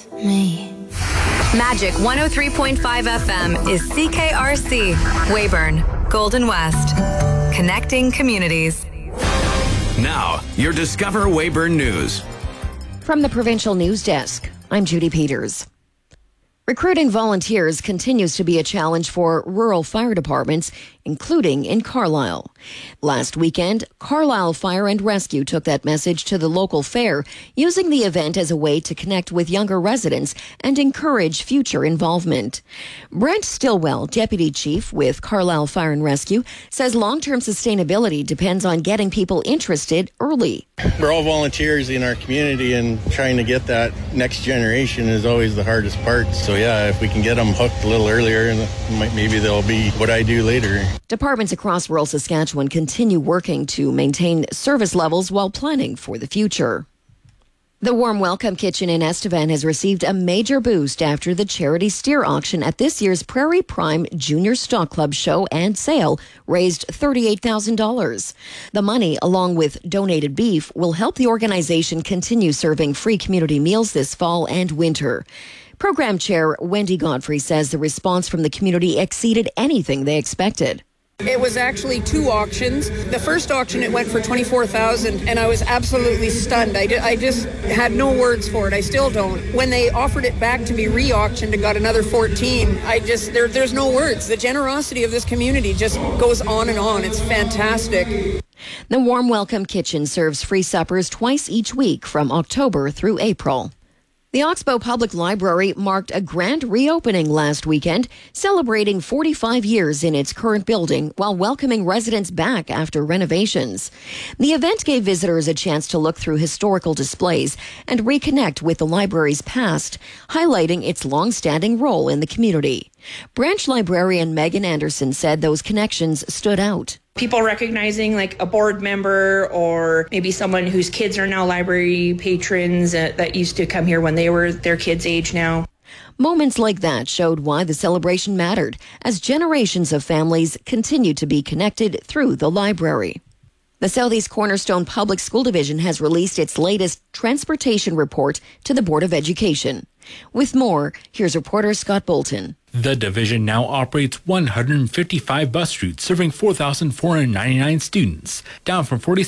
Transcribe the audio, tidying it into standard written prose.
me. Magic 103.5 FM is CKRC, Weyburn, Golden West. Connecting communities. Now, your Discover Weyburn News. From the Provincial News Desk, I'm Judy Peters. Recruiting volunteers continues to be a challenge for rural fire departments, including in Carlisle. Last weekend, Carlisle Fire and Rescue took that message to the local fair, using the event as a way to connect with younger residents and encourage future involvement. Brent Stillwell, Deputy Chief with Carlisle Fire and Rescue, says long-term sustainability depends on getting people interested early. We're all volunteers in our community, and trying to get that next generation is always the hardest part. So yeah, if we can get them hooked a little earlier, maybe they'll be what I do later. Departments across rural Saskatchewan continue working to maintain service levels while planning for the future. The Warm Welcome Kitchen in Estevan has received a major boost after the charity steer auction at this year's Prairie Prime Junior Stock Club show and sale raised $38,000. The money, along with donated beef, will help the organization continue serving free community meals this fall and winter. Program Chair Wendy Godfrey says the response from the community exceeded anything they expected. It was actually two auctions. The first auction, it went for $24,000, and I was absolutely stunned. I just had no words for it. I still don't. When they offered it back to be re-auctioned and got another 14, there's no words. The generosity of this community just goes on and on. It's fantastic. The Warm Welcome Kitchen serves free suppers twice each week from October through April. The Oxbow Public Library marked a grand reopening last weekend, celebrating 45 years in its current building while welcoming residents back after renovations. The event gave visitors a chance to look through historical displays and reconnect with the library's past, highlighting its long-standing role in the community. Branch librarian Megan Anderson said those connections stood out. People recognizing like a board member or maybe someone whose kids are now library patrons that used to come here when they were their kids' age now. Moments like that showed why the celebration mattered, as generations of families continue to be connected through the library. The Southeast Cornerstone Public School Division has released its latest transportation report to the Board of Education. With more, here's reporter Scott Bolton. The division now operates 155 bus routes serving 4,499 students, down from 46